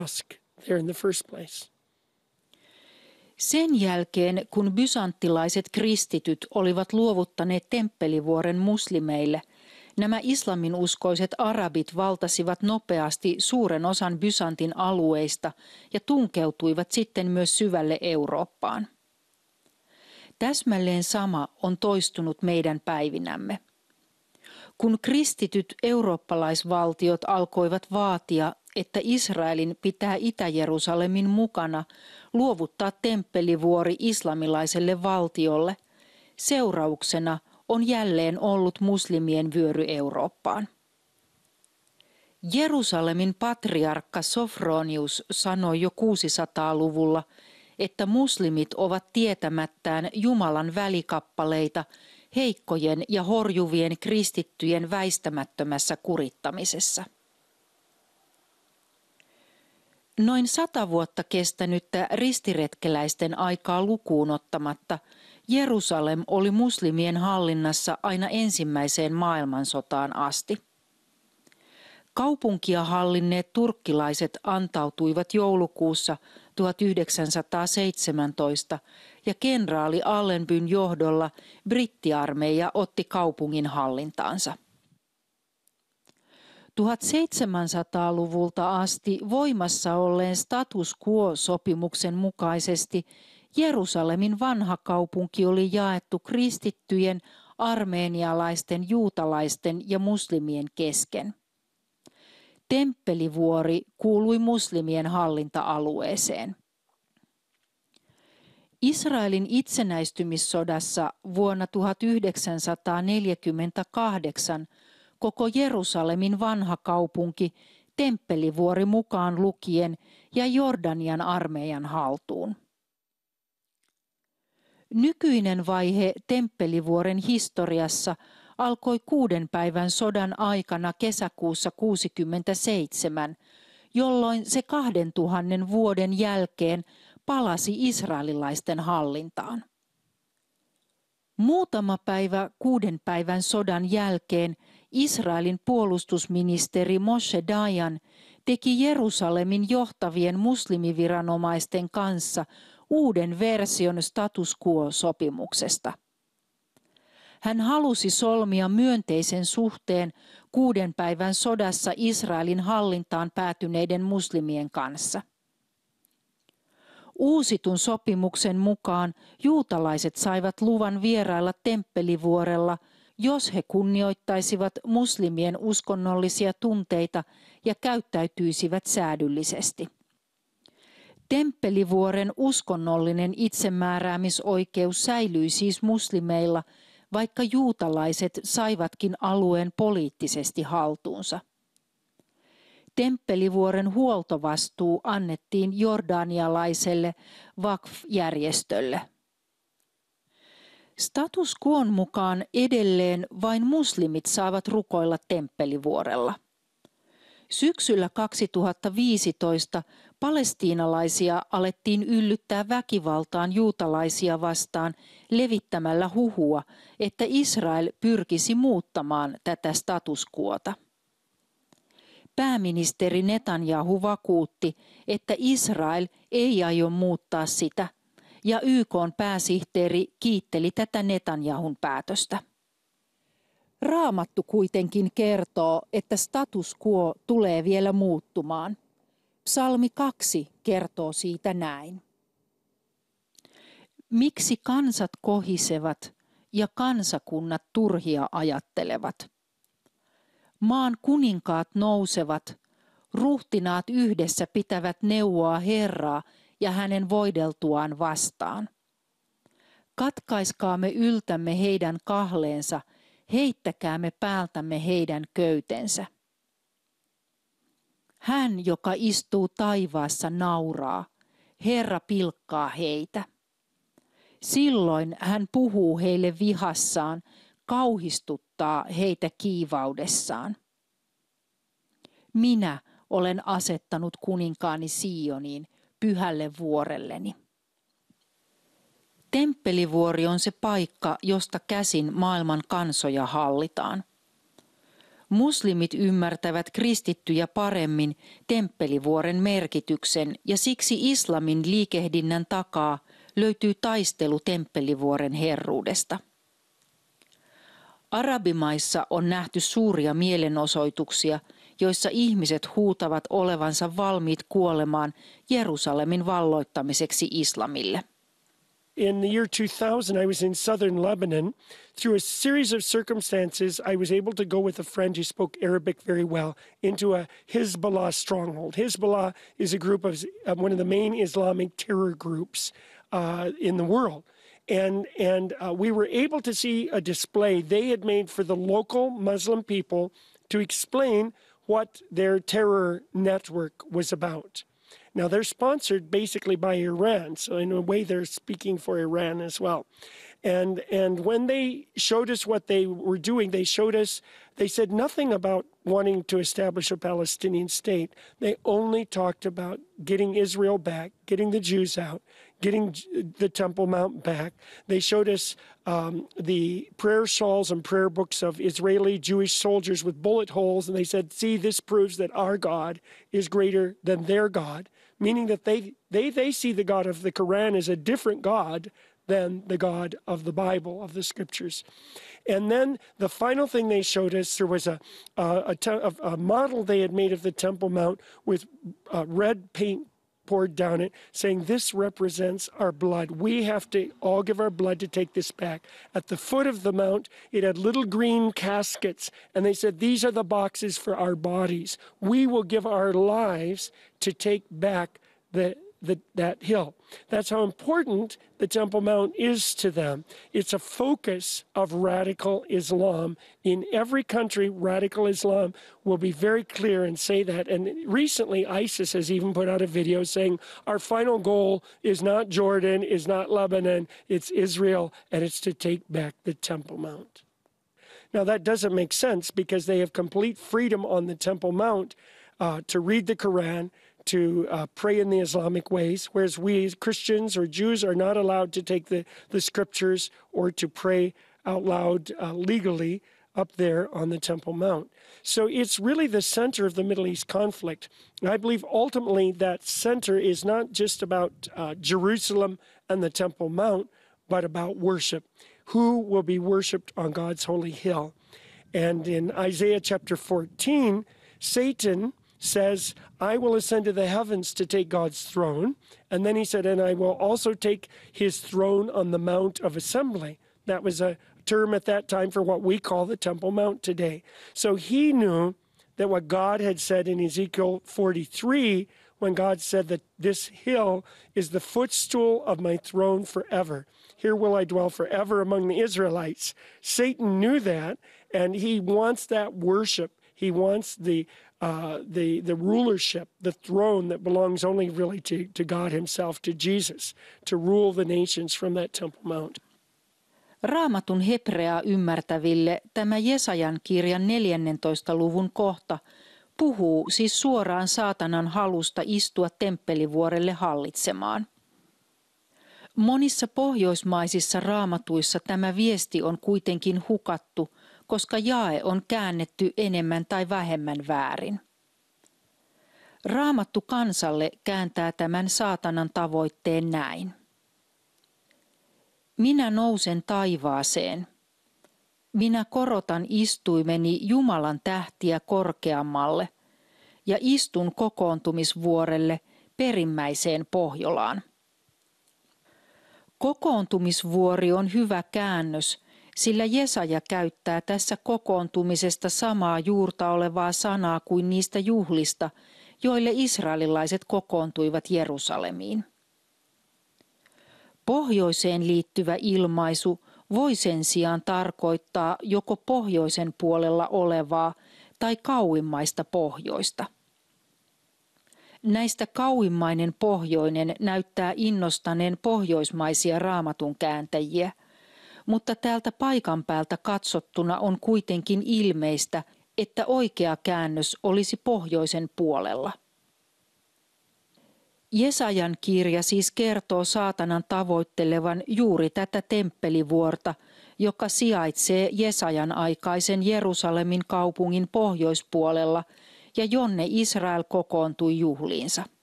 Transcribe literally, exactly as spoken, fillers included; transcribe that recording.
mosque there in the first place. Sen jälkeen, kun bysanttilaiset kristityt olivat luovuttaneet Temppelivuoren muslimeille, nämä islaminuskoiset arabit valtasivat nopeasti suuren osan Byzantin alueista ja tunkeutuivat sitten myös syvälle Eurooppaan. Täsmälleen sama on toistunut meidän päivinämme. Kun kristityt eurooppalaisvaltiot alkoivat vaatia, että Israelin pitää Itä-Jerusalemin mukana luovuttaa Temppelivuori islamilaiselle valtiolle, seurauksena on jälleen ollut muslimien vyöry Eurooppaan. Jerusalemin patriarkka Sofronius sanoi jo kuusisataaluvulla, että muslimit ovat tietämättään Jumalan välikappaleita heikkojen ja horjuvien kristittyjen väistämättömässä kurittamisessa. Noin sata vuotta kestänyttä ristiretkeläisten aikaa lukuun ottamatta Jerusalem oli muslimien hallinnassa aina ensimmäiseen maailmansotaan asti. Kaupunkia hallinneet turkkilaiset antautuivat joulukuussa tuhatyhdeksänsataaseitsemäntoista ja kenraali Allenbyn johdolla brittiarmeija otti kaupungin hallintaansa. tuhatseitsemänsataaluvulta asti voimassa olleen status quo-sopimuksen mukaisesti Jerusalemin vanha kaupunki oli jaettu kristittyjen, armeenialaisten, juutalaisten ja muslimien kesken. Temppelivuori kuului muslimien hallinta-alueeseen. Israelin itsenäistymissodassa vuonna tuhatyhdeksänsataaneljäkymmentäkahdeksan koko Jerusalemin vanha kaupunki, Temppelivuori mukaan lukien, ja Jordanian armeijan haltuun. Nykyinen vaihe Temppelivuoren historiassa alkoi kuuden päivän sodan aikana kesäkuussa kuusikymmentäseitsemän, jolloin se kahden tuhannen vuoden jälkeen palasi israelilaisten hallintaan. Muutama päivä kuuden päivän sodan jälkeen Israelin puolustusministeri Moshe Dayan teki Jerusalemin johtavien muslimiviranomaisten kanssa uuden version status quo-sopimuksesta. Hän halusi solmia myönteisen suhteen kuuden päivän sodassa Israelin hallintaan päätyneiden muslimien kanssa. Uusitun sopimuksen mukaan juutalaiset saivat luvan vierailla Temppelivuorella, jos he kunnioittaisivat muslimien uskonnollisia tunteita ja käyttäytyisivät säädyllisesti. Temppelivuoren uskonnollinen itsemääräämisoikeus säilyi siis muslimeilla, vaikka juutalaiset saivatkin alueen poliittisesti haltuunsa. Temppelivuoren huoltovastuu annettiin jordanialaiselle Waqf-järjestölle. Status quon mukaan edelleen vain muslimit saavat rukoilla Temppelivuorella. Syksyllä kaksituhattaviisitoista palestiinalaisia alettiin yllyttää väkivaltaan juutalaisia vastaan levittämällä huhua, että Israel pyrkisi muuttamaan tätä status quota. Pääministeri Netanyahu vakuutti, että Israel ei aio muuttaa sitä, ja Y K:n pääsihteeri kiitteli tätä Netanyahun päätöstä. Raamattu kuitenkin kertoo, että status quo tulee vielä muuttumaan. Psalmi kaksi kertoo siitä näin. Miksi kansat kohisevat ja kansakunnat turhia ajattelevat? Maan kuninkaat nousevat, ruhtinaat yhdessä pitävät neuvoa Herraa ja hänen voideltuaan vastaan. Katkaiskaamme yltämme heidän kahleensa, heittäkäämme päältämme heidän köytensä. Hän, joka istuu taivaassa, nauraa, Herra pilkkaa heitä. Silloin hän puhuu heille vihassaan, kauhistuttaa heitä kiivaudessaan. Minä olen asettanut kuninkaani Sioniin, pyhälle vuorelleni. Temppelivuori on se paikka, josta käsin maailman kansoja hallitaan. Muslimit ymmärtävät kristittyjä paremmin temppelivuoren merkityksen ja siksi islamin liikehdinnän takaa löytyy taistelu temppelivuoren herruudesta. Arabimaissa on nähty suuria mielenosoituksia, joissa ihmiset huutavat olevansa valmiit kuolemaan Jerusalemin valloittamiseksi islamille. In the year two thousand, I was in southern Lebanon. Through a series of circumstances, I was able to go with a friend who spoke Arabic very well into a Hezbollah stronghold. Hezbollah is a group of uh, one of the main Islamic terror groups uh, in the world. And, and uh, we were able to see a display they had made for the local Muslim people to explain what their terror network was about. Now, they're sponsored basically by Iran, so in a way they're speaking for Iran as well. And, and when they showed us what they were doing, they showed us, they said nothing about wanting to establish a Palestinian state. They only talked about getting Israel back, getting the Jews out, getting the Temple Mount back. They showed us um, the prayer shawls and prayer books of Israeli Jewish soldiers with bullet holes, and they said, see, this proves that our God is greater than their God, meaning that they, they, they see the God of the Quran as a different God than the God of the Bible, of the Scriptures. And then the final thing they showed us, there was a, a, a, a model they had made of the Temple Mount with uh, red paint poured down it, saying this represents our blood. We have to all give our blood to take this back. At the foot of the mount, it had little green caskets, and they said, these are the boxes for our bodies. We will give our lives to take back the The, that hill. That's how important the Temple Mount is to them. It's a focus of radical Islam. In every country, radical Islam will be very clear and say that. And recently, ISIS has even put out a video saying our final goal is not Jordan, is not Lebanon, it's Israel, and it's to take back the Temple Mount. Now, that doesn't make sense because they have complete freedom on the Temple Mount uh, to read the Quran, to uh, pray in the Islamic ways, whereas we as Christians or Jews are not allowed to take the, the scriptures or to pray out loud uh, legally up there on the Temple Mount. So it's really the center of the Middle East conflict. And I believe ultimately that center is not just about uh, Jerusalem and the Temple Mount, but about worship. Who will be worshiped on God's holy hill? And in Isaiah chapter fourteen, Satan says, I will ascend to the heavens to take God's throne. And then he said, and I will also take his throne on the Mount of Assembly. That was a term at that time for what we call the Temple Mount today. So he knew that what God had said in Ezekiel forty-three, when God said that this hill is the footstool of my throne forever. Here will I dwell forever among the Israelites. Satan knew that, and he wants that worship. He wants the Uh, the, the rulership, the throne that belongs only really to, to God himself, to Jesus, to rule the nations from that Temple Mount. Raamatun hebreaa ymmärtäville tämä Jesajan kirjan neljännentoista luvun kohta puhuu siis suoraan saatanan halusta istua temppelivuorelle hallitsemaan. Monissa pohjoismaisissa raamatuissa tämä viesti on kuitenkin hukattu, koska jae on käännetty enemmän tai vähemmän väärin. Raamattu kansalle kääntää tämän saatanan tavoitteen näin. Minä nousen taivaaseen. Minä korotan istuimeni Jumalan tähtiä korkeammalle ja istun kokoontumisvuorelle perimmäiseen Pohjolaan. Kokoontumisvuori on hyvä käännös, sillä Jesaja käyttää tässä kokoontumisesta samaa juurta olevaa sanaa kuin niistä juhlista, joille israelilaiset kokoontuivat Jerusalemiin. Pohjoiseen liittyvä ilmaisu voi sen sijaan tarkoittaa joko pohjoisen puolella olevaa tai kauimmaista pohjoista. Näistä kauimmainen pohjoinen näyttää innostaneen pohjoismaisia raamatun kääntäjiä, mutta täältä paikan päältä katsottuna on kuitenkin ilmeistä, että oikea käännös olisi pohjoisen puolella. Jesajan kirja siis kertoo saatanan tavoittelevan juuri tätä temppelivuorta, joka sijaitsee Jesajan aikaisen Jerusalemin kaupungin pohjoispuolella ja jonne Israel kokoontui juhliinsa.